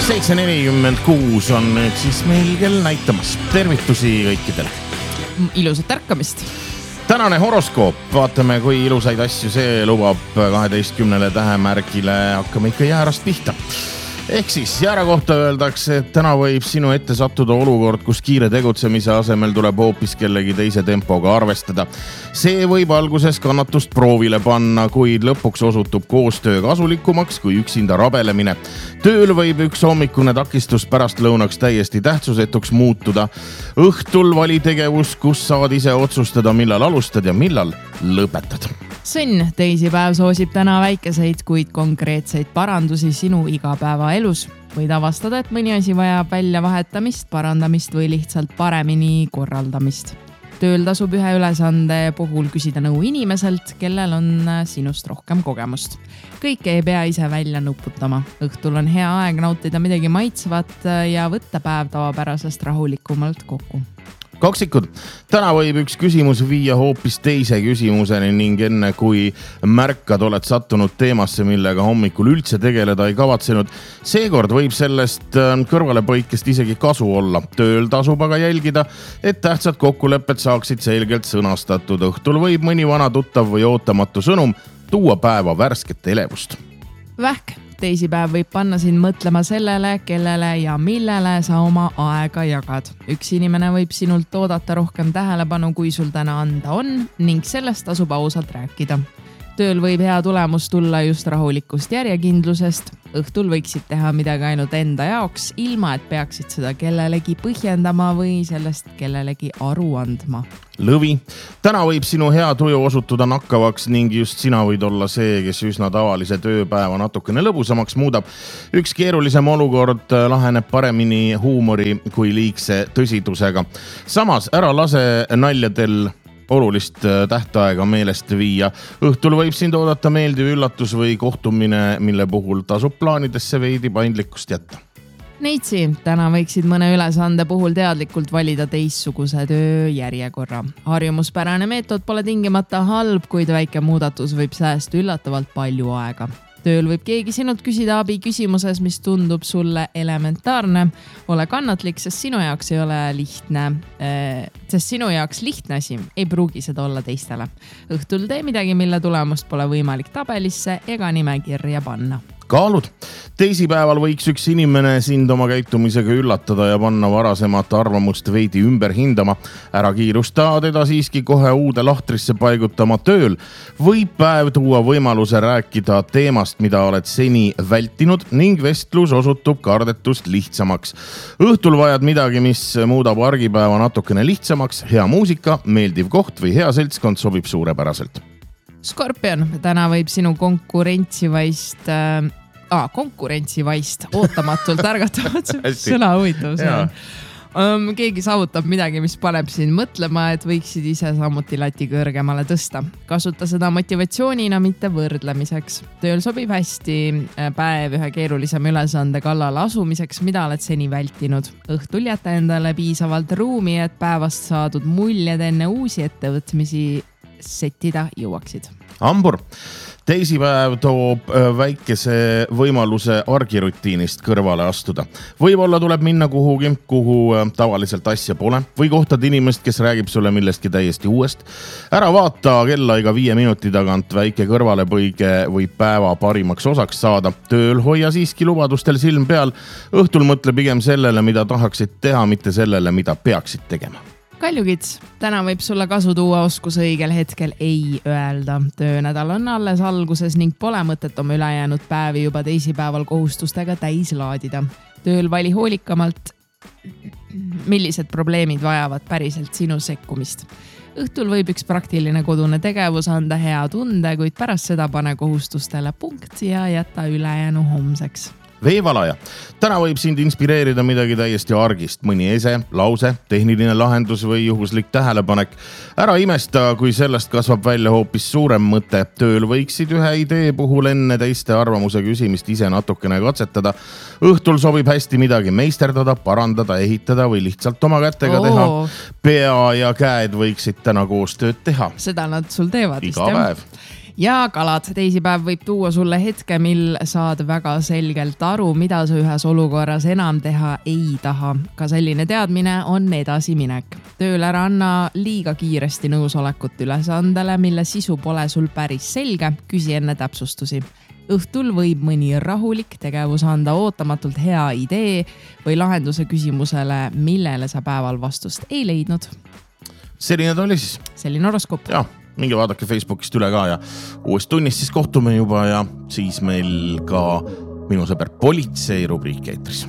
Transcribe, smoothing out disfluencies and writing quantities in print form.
7:46 on nüüd siis meil kell näitamas. Tervitusi kõikidele. Ilusat ärkamist. Tänane horoskoop. Vaatame, kui ilusaid asju see lubab 12 tähemärgile. Hakkame ikka jäärast pihta. Ehk siis jäära kohta öeldakse, et täna võib sinu ette sattuda olukord, kus kiire tegutsemise asemel tuleb hoopis kellegi teise tempoga arvestada. See võib alguses kannatust proovile panna, kuid lõpuks osutub koostöö kasulikumaks kui üksinda rabelemine. Tööl võib üks hommikune takistus pärast lõunaks täiesti tähtsusetuks muutuda. Õhtul vali tegevus, kus saad ise otsustada, millal alustad ja millal lõpetad. Sõnn, teisipäev soosib täna väikeseid, kuid konkreetseid parandusi sinu igapäevaelus. Võid avastada, et mõni asi vajab välja vahetamist, parandamist või lihtsalt paremini korraldamist. Tööl tasub ühe ülesande puhul küsida nõu inimeselt, kellel on sinust rohkem kogemust. Kõike ei pea ise välja nuputama. Õhtul on hea aeg nautida midagi maitsvat ja võtta päev tavapärasest rahulikumalt kokku. Kaksikud. Täna võib üks küsimus viia hoopis teise küsimuseni ning enne kui märkad oled sattunud teemasse, millega hommikul üldse tegeleda ei kavatsenud. Seekord võib sellest kõrvalepõikest isegi kasu olla. Tööl tasub aga jälgida, et tähtsad kokkulepped saaksid selgelt sõnastatud. Õhtul võib mõni vana tuttav või ootamatu sõnum tuua päeva värsket elevust. Vähk. Teisipäev võib panna sind mõtlema sellele, kellele ja millele sa oma aega jagad. Üks inimene võib sinult oodata rohkem tähelepanu, kui sul täna anda on ning sellest tasub ausalt rääkida. Tööl võib hea tulemus tulla just rahulikust järjekindlusest. Õhtul võiksid teha midagi ainult enda jaoks, ilma et peaksid seda kellelegi põhjendama või sellest kellelegi aru andma. Lõvi. Täna võib sinu hea tuju osutuda nakkavaks ning just sina võid olla see, kes üsna tavalise tööpäeva natukene lõbusamaks muudab. Üks keerulisem olukord laheneb paremini huumori kui liigse tõsidusega. Samas ära lase naljadel olulist tähtaega meelest viia. Õhtul võib sind oodata meeldiv üllatus või kohtumine, mille puhul tasub plaanidesse veidi paindlikkust jätta. Neitsi, täna võiksid mõne ülesande puhul teadlikult valida teissuguse töö järjekorra. Harjumuspärane meetod pole tingimata halb, kuid väike muudatus võib säästa üllatavalt palju aega. Tööl võib keegi sinult küsida abi küsimuses, mis tundub sulle elementaarne. Ole kannatlik, sest sinu jaoks lihtne asi ei pruugi seda olla teistele. Õhtul tee midagi, mille tulemust pole võimalik tabelisse ega nimekirja panna. Kaalud. Teisipäeval võiks üks inimene sind oma käitumisega üllatada ja panna varasemat arvamust veidi ümber hindama. Ära kiirusta teda siiski kohe uude lahtrisse paigutama. Tööl võib päev tuua võimaluse rääkida teemast, mida oled seni vältinud ning vestlus osutub kardetust lihtsamaks. Õhtul vajad midagi, mis muudab argipäeva natukene lihtsamaks. Hea muusika, meeldiv koht või hea seltskond sobib suurepäraselt. Skorpion, täna võib sinu konkurentsivaist ootamatult ärgatavad sõna huvitav. Keegi saavutab midagi, mis paneb sind mõtlema, et võiksid ise samuti lati kõrgemale tõsta. Kasuta seda motivatsioonina, mitte võrdlemiseks. Tööl sobib hästi päev ühe keerulisema ülesande kallale asumiseks, mida oled seni vältinud. Õhtul jäta endale piisavalt ruumi, et päevast saadud muljed enne uusi ettevõtmisi settida jõuaksid. Hambur. Teisipäev toob väikese võimaluse argirutiinist kõrvale astuda. Võib-olla tuleb minna kuhugi, kuhu tavaliselt asja pole või kohtad inimest, kes räägib sulle millestki täiesti uuest. Ära vaata kella iga 5 minuti tagant, väike kõrvalepõige võib päeva parimaks osaks saada. Tööl hoia siiski lubadustel silm peal. Õhtul mõtle pigem sellele, mida tahaksid teha, mitte sellele, mida peaksid tegema. Kaljukits, täna võib sulle kasu tuua oskus õigel hetkel ei öelda. Töönädal on alles alguses ning pole mõtet oma ülejäänud päevi juba teisipäeval kohustustega täis laadida. Tööl vali hoolikamalt, millised probleemid vajavad päriselt sinu sekkumist. Õhtul võib üks praktiline kodune tegevus anda hea tunde, kuid pärast seda pane kohustustele punkt ja jäta ülejäänu homseks. Veevalaja. Täna võib sind inspireerida midagi täiesti argist, mõni ese, lause, tehniline lahendus või juhuslik tähelepanek. Ära imesta, kui sellest kasvab välja hoopis suurem mõte. Tööl võiksid ühe idee puhul enne teiste arvamuse küsimist ise natukene katsetada. Õhtul sobib hästi midagi meisterdada, parandada, ehitada või lihtsalt oma kätega teha. Pea ja käed võiksid täna koostööd teha. Seda nad sul teevad. Iga päev. Ja kalad, teisipäev võib tuua sulle hetke, mil saad väga selgelt aru, mida sa ühes olukorras enam teha ei taha. Ka selline teadmine on edasiminek. Tööl ära anna liiga kiiresti nõusolekut ülesandele, mille sisu pole sul päris selge, küsi enne täpsustusi. Õhtul võib mõni rahulik tegevus anda ootamatult hea idee või lahenduse küsimusele, millele sa päeval vastust ei leidnud. Selline ta oli siis. Selline horoskoop. Ja, minge vaadake Facebookist üle ka ja uuest tunnist siis kohtume juba ja siis meil ka minu sõber politsei rubriik eetris.